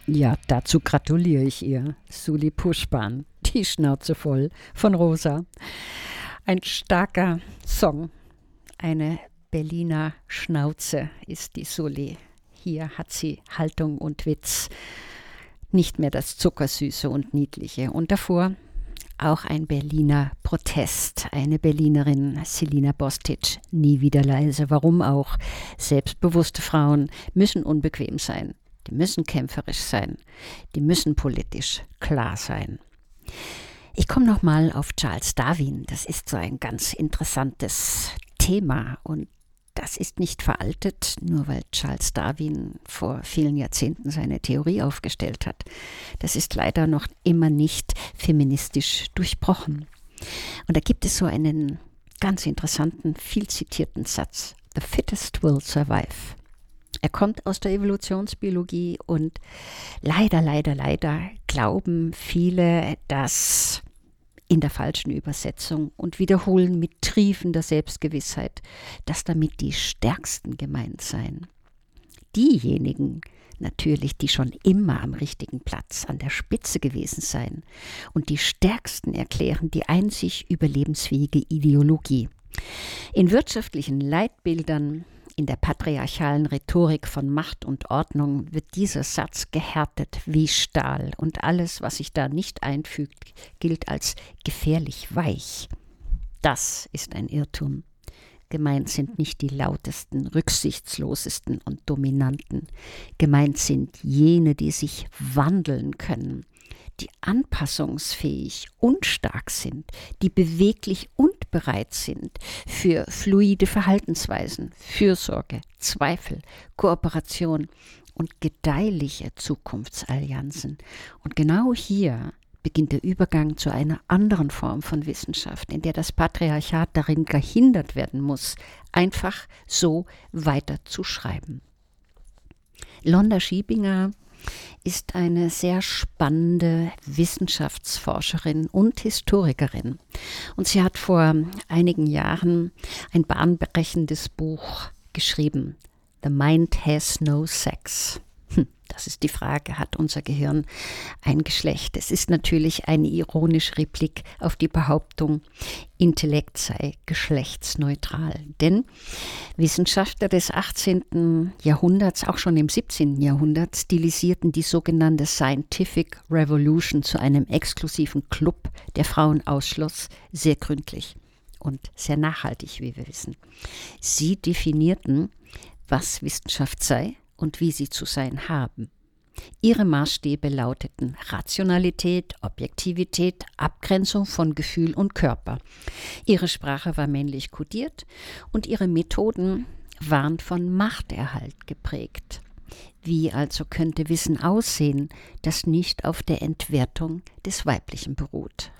Ja, dazu gratuliere ich ihr, Suli Puschban. Die Schnauze voll von Rosa. Ein starker Song. Eine Berliner Schnauze ist die Suli. Hier hat sie Haltung und Witz. Nicht mehr das Zuckersüße und Niedliche. Und davor auch ein Berliner Protest. Eine Berlinerin, Selina Bostic, nie wieder leise. Warum auch? Selbstbewusste Frauen müssen unbequem sein. Die müssen kämpferisch sein. Die müssen politisch klar sein. Ich komme nochmal auf Charles Darwin. Das ist so ein ganz interessantes Thema und das ist nicht veraltet, nur weil Charles Darwin vor vielen Jahrzehnten seine Theorie aufgestellt hat. Das ist leider noch immer nicht feministisch durchbrochen. Und da gibt es so einen ganz interessanten, viel zitierten Satz. The fittest will survive. Er kommt aus der Evolutionsbiologie und leider glauben viele, dass in der falschen Übersetzung und wiederholen mit triefender Selbstgewissheit, dass damit die Stärksten gemeint seien. Diejenigen natürlich, die schon immer am richtigen Platz, an der Spitze gewesen seien und die Stärksten erklären die einzig überlebensfähige Ideologie. In wirtschaftlichen Leitbildern, in der patriarchalen Rhetorik von Macht und Ordnung wird dieser Satz gehärtet wie Stahl und alles, was sich da nicht einfügt, gilt als gefährlich weich. Das ist ein Irrtum. Gemeint sind nicht die lautesten, rücksichtslosesten und dominanten. Gemeint sind jene, die sich wandeln können, die anpassungsfähig und stark sind, die beweglich und bereit sind für fluide Verhaltensweisen, Fürsorge, Zweifel, Kooperation und gedeihliche Zukunftsallianzen. Und genau hier beginnt der Übergang zu einer anderen Form von Wissenschaft, in der das Patriarchat darin gehindert werden muss, einfach so weiterzuschreiben. Londa Schiebinger ist eine sehr spannende Wissenschaftsforscherin und Historikerin. Und sie hat vor einigen Jahren ein bahnbrechendes Buch geschrieben, The Mind Has No Sex. Das ist die Frage, hat unser Gehirn ein Geschlecht? Es ist natürlich eine ironische Replik auf die Behauptung, Intellekt sei geschlechtsneutral. Denn Wissenschaftler des 18. Jahrhunderts, auch schon im 17. Jahrhundert, stilisierten die sogenannte Scientific Revolution zu einem exklusiven Club, der Frauen ausschloss, sehr gründlich und sehr nachhaltig, wie wir wissen. Sie definierten, was Wissenschaft sei und wie sie zu sein haben. Ihre Maßstäbe lauteten Rationalität, Objektivität, Abgrenzung von Gefühl und Körper. Ihre Sprache war männlich kodiert und ihre Methoden waren von Machterhalt geprägt. Wie also könnte Wissen aussehen, das nicht auf der Entwertung des Weiblichen beruht?